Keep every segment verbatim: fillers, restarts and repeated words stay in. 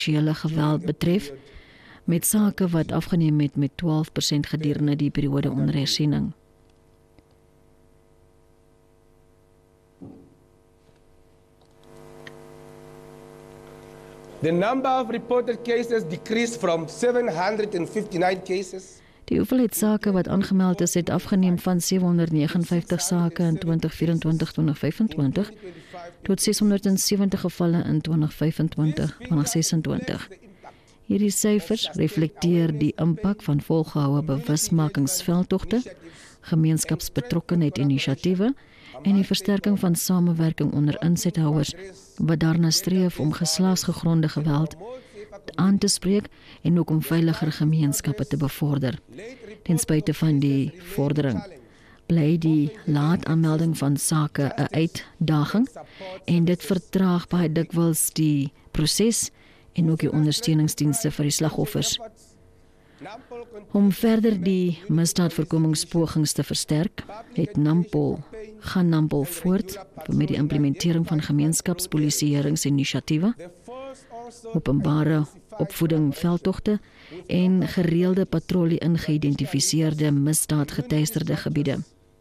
seksuele geweld betref, met sake wat afgeneem het met twaalf persent gedurende die periode onder hersiening. The number of reported cases decreased from seven hundred fifty-nine cases. Die hoeveelheid sake wat aangemeld is, het afgeneem van seweshonderd negenenvyftig sake in twintig vyf-twintig vyf-en-twintig tot seshonderd sewentig gevalle in twintig vyf-twintig ses-en-twintig. Hierdie syfers reflekteer die impak van volgehoue bewusmakingsveldtogte, gemeenskapsbetrokkenheid inisiatiewe en die versterking van samewerking onder insethouers wat daarna streef om geslagsgegronde geweld aan te spreek en ook om veiliger gemeenskappe te bevorder. Ten spyte van die vordering bly die laat aanmelding van sake 'n uitdaging en dit vertraag baie dikwels die proses en ook die ondersteuningsdienste vir die slagoffers. Om verder die misdaadvoorkomingspogings te versterk, het NAMPOL gaan NAMPOL voort met die implementering van gemeenskapspolisieeringsinisiatiewe, openbare opvoeding veldtogte en gereelde patrollie in geïdentifiseerde misdaadgeteisterde gebiede.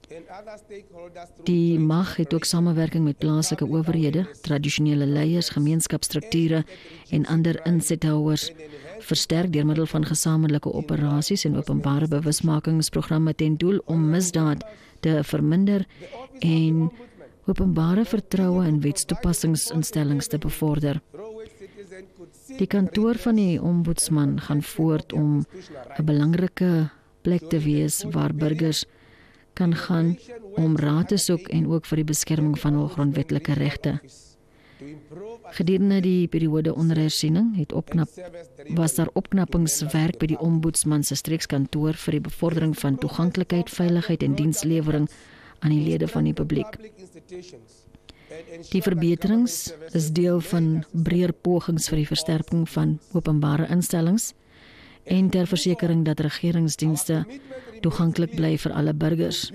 Die mag het ook samewerking met plaaslike owerhede, tradisionele leiers, gemeenskapsstrukture en ander insethouers versterk deur middel van gesamentlike operasies en openbare bewusmakingsprogramme ten doel om misdaad te verminder en openbare vertroue in wetstoepassingsinstellings te bevorder. Die kantoor van die ombudsman gaan voort om 'n belangrike plek te wees waar burgers kan gaan om raad te soek en ook vir die beskerming van hul grondwetlike regte. Gedurende die periode onder hersiening het opknap, was daar opknappingswerk by die ombudsman se streekskantoor vir die bevordering van toeganklikheid, veiligheid en dienslewering aan die lede van die publiek. Die verbeterings is deel van breër pogings vir die versterking van openbare instellings en ter versekering dat regeringsdienste toeganklik bly vir alle burgers.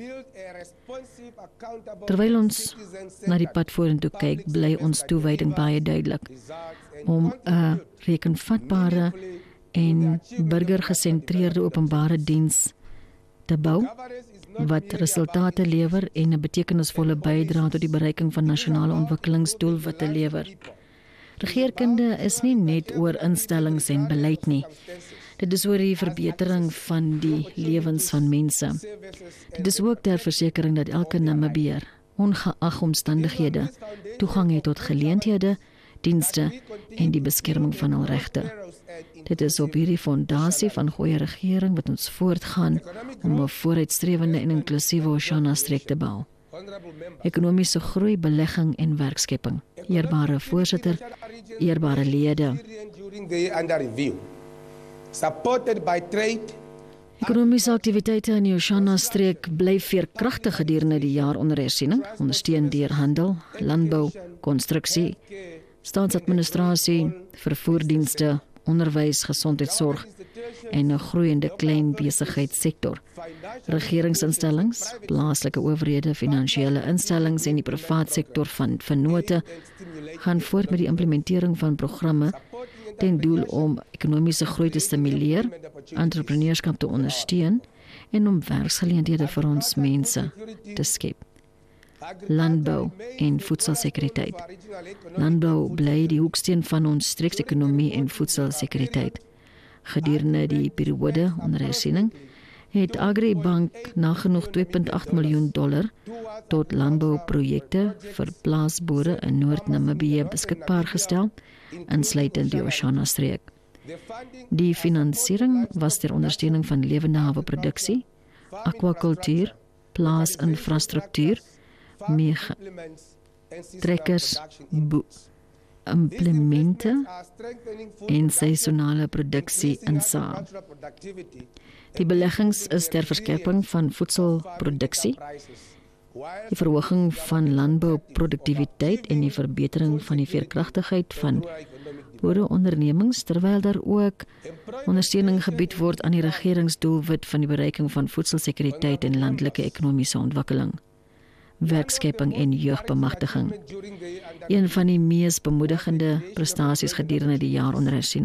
Terwyl ons na die pad vorentoe kyk, bly ons toewyding baie duidelik om 'n rekenvatbare en burgergesentreerde openbare diens te bou wat resultate lewer en 'n betekenisvolle bydrae tot die bereiking van nasionale ontwikkelingsdoelwitte lewer. Regeringskunde is nie net oor instellings en beleid nie. Dit is oor die verbetering van die lewens van mense. Dit is ook ter versekering dat elke Namibiër, ongeag omstandighede, toegang het tot geleenthede, dienste en die beskerming van hul regte. Dit is op hierdie fondasie van goeie regering wat ons voortgaan om 'n vooruitstrewende en inklusiewe Oshana-streek te bou. Ekonomiese groei, belegging en werkskepping. Eerbare voorsitter, eerbare lede. Supported by trade. Ekonomiese aktiwiteite in die Oshana-streek bly veerkragtig gedurende die jaar onder hersiening, ondersteun deur handel, landbou, konstruksie, staatsadministrasie, vervoerdienste, onderwys, gesondheidsorg en 'n groeiende klein besigheidssektor. Regeringsinstellings, plaaslike owerhede, finansiële instellings en die privaat sektor van vennote gaan voort met die implementering van programme ten doel om ekonomiese groei te stimuleer, entrepreneurskap te ondersteun en om werksgeleenthede vir ons mense te skep. Landbou en voedselsekuriteit. Landbou bly die hoeksteen van ons streeksekonomie en voedselsekuriteit. Gedurende die periode onder hersiening het Agribank nagenoeg twee komma agt miljoen dollar tot landbouprojekte vir plaasboere in Noord-Namibië beskikbaar gestel, insluitend die Oshana-streek. Die finansiering was ter ondersteuning van lewende hawe produksie, aquakultuur, plaasinfrastruktuur, trekkers, implemente en seisonale produksie in saam. Die beleggings is ter verskerping van voedselproduksie, die verhoging van landbouproduktiwiteit en die verbetering van die veerkragtigheid van boereondernemings, terwyl daar ook ondersteuning gebied word aan die regeringsdoelwit van die bereiking van voedselsekuriteit en landelike ekonomiese ontwikkeling. werkskepping en jeugbemagtiging. Een van die mees bemoedigende prestasies gedurende die jaar onder hersiening.